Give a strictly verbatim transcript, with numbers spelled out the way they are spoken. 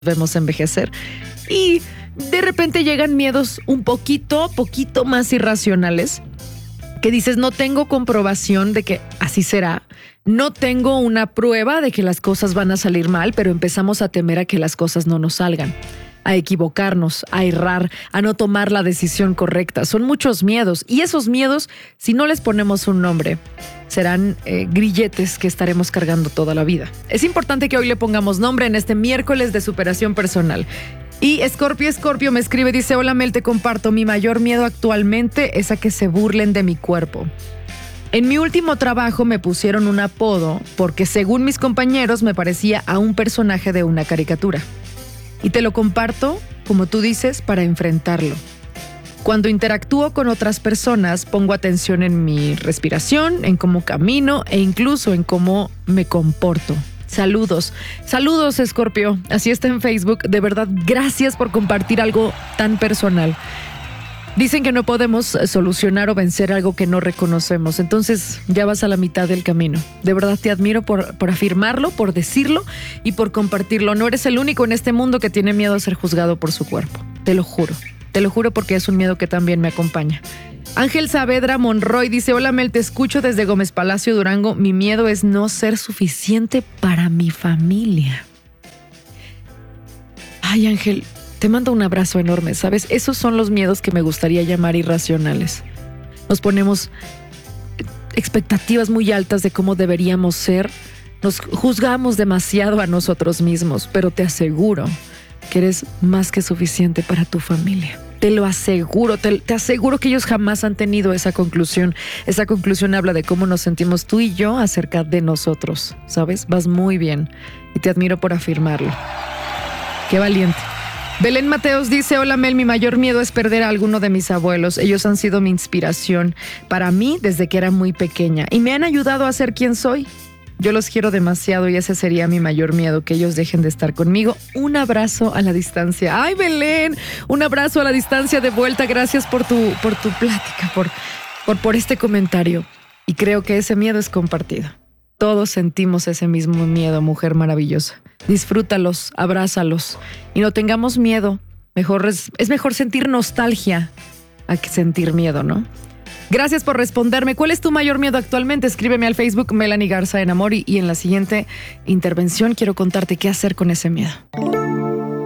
vemos envejecer y de repente llegan miedos un poquito, poquito más irracionales que dices, no tengo comprobación de que así será, no tengo una prueba de que las cosas van a salir mal, pero empezamos a temer a que las cosas no nos salgan, a equivocarnos, a errar, a no tomar la decisión correcta. Son muchos miedos y esos miedos, si no les ponemos un nombre, serán eh, grilletes que estaremos cargando toda la vida. Es importante que hoy le pongamos nombre en este miércoles de superación personal. Y Scorpio Scorpio me escribe, dice, hola Mel, te comparto, mi mayor miedo actualmente es a que se burlen de mi cuerpo. En mi último trabajo me pusieron un apodo porque según mis compañeros me parecía a un personaje de una caricatura. Y te lo comparto, como tú dices, para enfrentarlo. Cuando interactúo con otras personas, pongo atención en mi respiración, en cómo camino e incluso en cómo me comporto. Saludos. Saludos, Escorpio. Así está en Facebook. De verdad, gracias por compartir algo tan personal. Dicen que no podemos solucionar o vencer algo que no reconocemos. Entonces, ya vas a la mitad del camino. De verdad, te admiro por, por afirmarlo, por decirlo y por compartirlo. No eres el único en este mundo que tiene miedo a ser juzgado por su cuerpo. Te lo juro. Te lo juro porque es un miedo que también me acompaña. Ángel Saavedra Monroy dice, hola Mel, te escucho desde Gómez Palacio, Durango. Mi miedo es no ser suficiente para mi familia. Ay, Ángel, te mando un abrazo enorme, ¿sabes? Esos son los miedos que me gustaría llamar irracionales. Nos ponemos expectativas muy altas de cómo deberíamos ser. Nos juzgamos demasiado a nosotros mismos, pero te aseguro que eres más que suficiente para tu familia. Te lo aseguro, te, te aseguro que ellos jamás han tenido esa conclusión. Esa conclusión habla de cómo nos sentimos tú y yo acerca de nosotros, ¿sabes? Vas muy bien y te admiro por afirmarlo. Qué valiente. Belén Mateos dice, hola Mel, mi mayor miedo es perder a alguno de mis abuelos. Ellos han sido mi inspiración para mí desde que era muy pequeña y me han ayudado a ser quien soy. Yo los quiero demasiado y ese sería mi mayor miedo, que ellos dejen de estar conmigo. Un abrazo a la distancia. ¡Ay, Belén! Un abrazo a la distancia de vuelta. Gracias por tu, por tu plática, por, por, por este comentario. Y creo que ese miedo es compartido. Todos sentimos ese mismo miedo, mujer maravillosa. Disfrútalos, abrázalos y no tengamos miedo. Mejor es, es mejor sentir nostalgia a que sentir miedo, ¿no? Gracias por responderme. ¿Cuál es tu mayor miedo actualmente? Escríbeme al Facebook Melanie Garza en Amor y, y en la siguiente intervención quiero contarte qué hacer con ese miedo.